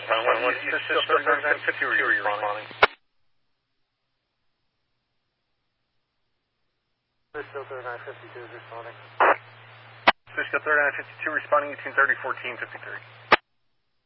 Cisco 3952, are you responding? Cisco 3952 is responding. Cisco 3952 responding 1830 1453.